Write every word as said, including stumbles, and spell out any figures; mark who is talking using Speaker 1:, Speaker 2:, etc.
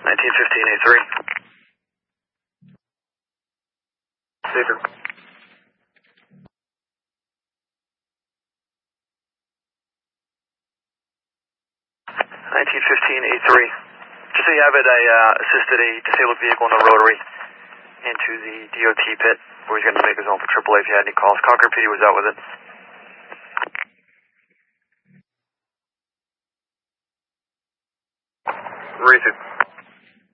Speaker 1: nineteen fifteen A three. Safer. nineteen fifteen A three. Just so you have it, I uh, assisted a disabled vehicle in the rotary into the D O T pit where he's going to make his own for triple A if you had any calls. Concord P D was out with it. Ready to.